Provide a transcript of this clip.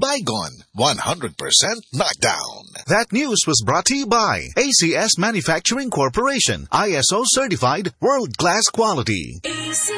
Baygon, 100% knockdown. That news was brought to you by ACS Manufacturing Corporation, ISO certified, world-class quality.